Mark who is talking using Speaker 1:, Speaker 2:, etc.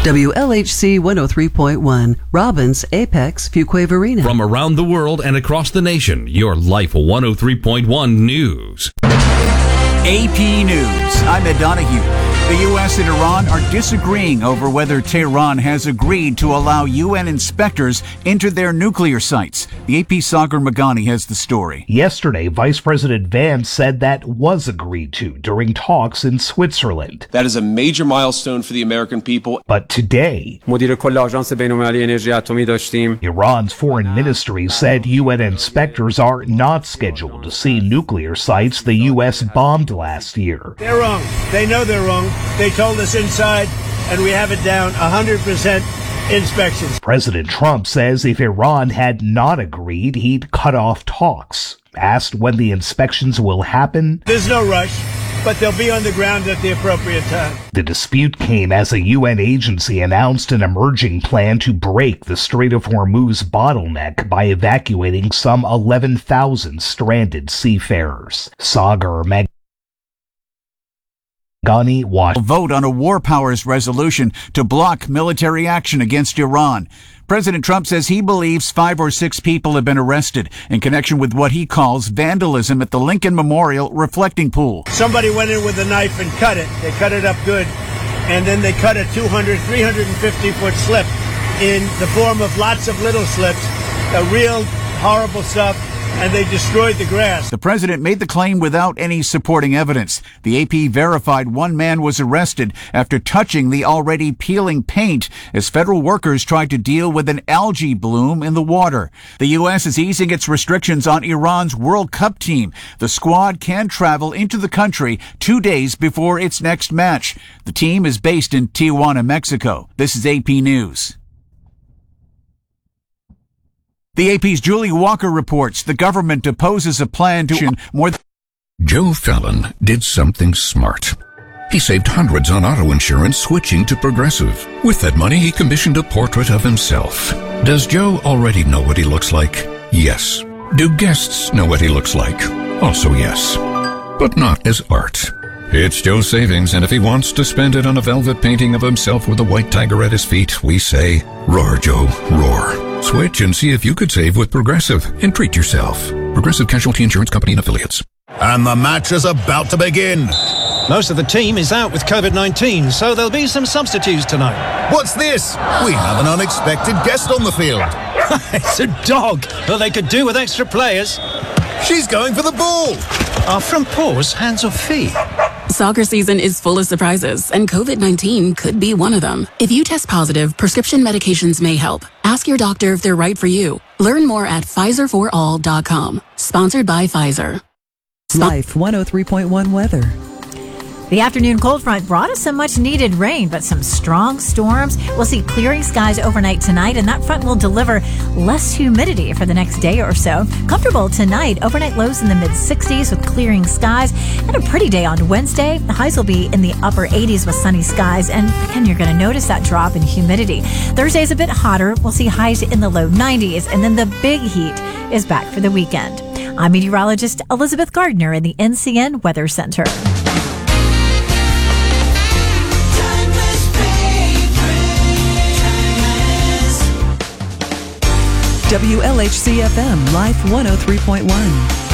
Speaker 1: WLHC 103.1, Robbins, Apex, Fuquay-Varina.
Speaker 2: From around the world and across the nation, your Life 103.1 News.
Speaker 3: AP News. I'm Ed Donahue. The U.S. and Iran are disagreeing over whether Tehran has agreed to allow UN inspectors into their nuclear sites. The AP Sagar Meghani has the story.
Speaker 4: Yesterday, Vice President Vance said that was agreed to during talks in Switzerland.
Speaker 5: That is a major milestone for the American people.
Speaker 4: But today, Iran's foreign ministry said UN inspectors are not scheduled to see nuclear sites the U.S. bombed last year.
Speaker 6: They're wrong. They know they're wrong. They told us inside, and we have it down 100% inspections.
Speaker 4: President Trump says if Iran had not agreed, he'd cut off talks. Asked when the inspections will happen,
Speaker 6: there's no rush, but they'll be on the ground at the appropriate time.
Speaker 4: The dispute came as a UN agency announced an emerging plan to break the Strait of Hormuz bottleneck by evacuating some 11,000 stranded seafarers. Sagar Meghani,
Speaker 3: vote on a war powers resolution to block military action against Iran. President Trump says he believes 5 or 6 people have been arrested in connection with what he calls vandalism at the Lincoln Memorial reflecting pool.
Speaker 6: Somebody went in with a knife and cut it. They cut it up good. And then they cut a 350-foot slip in the form of lots of little slips, real horrible stuff. And they destroyed the grass.
Speaker 3: The president made the claim without any supporting evidence. The AP verified one man was arrested after touching the already peeling paint as federal workers tried to deal with an algae bloom in the water. The U.S. is easing its restrictions on Iran's World Cup team. The squad can travel into the country 2 days before its next match. The team is based in Tijuana, Mexico. This is AP News. The AP's Julie Walker reports the government opposes a plan to more than...
Speaker 7: Joe Fallon did something smart. He saved hundreds on auto insurance switching to Progressive. With that money, he commissioned a portrait of himself. Does Joe already know what he looks like? Yes. Do guests know what he looks like? Also yes. But not as art. It's Joe's savings, and if he wants to spend it on a velvet painting of himself with a white tiger at his feet, we say, roar, Joe, roar. Switch and see if you could save with Progressive and treat yourself. Progressive Casualty Insurance Company and Affiliates.
Speaker 8: And the match is about to begin.
Speaker 9: Most of the team is out with COVID-19, so there'll be some substitutes tonight.
Speaker 8: What's this? We have an unexpected guest on the field.
Speaker 9: It's a dog. Well, they could do with extra players.
Speaker 8: She's going for the ball.
Speaker 9: Are front paws hands or feet?
Speaker 10: Soccer season is full of surprises, and COVID-19 could be one of them. If you test positive, prescription medications may help. Ask your doctor if they're right for you. Learn more at PfizerForAll.com. Sponsored by Pfizer.
Speaker 1: Life 103.1 weather.
Speaker 11: The afternoon cold front brought us some much needed rain, but some strong storms. We'll see clearing skies overnight tonight, and that front will deliver less humidity for the next day or so. Comfortable tonight, overnight lows in the mid-60s with clearing skies, and a pretty day on Wednesday. The highs will be in the upper 80s with sunny skies, and again, you're going to notice that drop in humidity. Thursday's a bit hotter. We'll see highs in the low 90s, and then the big heat is back for the weekend. I'm meteorologist Elizabeth Gardner in the NCN Weather Center.
Speaker 1: WLHC FM, Life 103.1.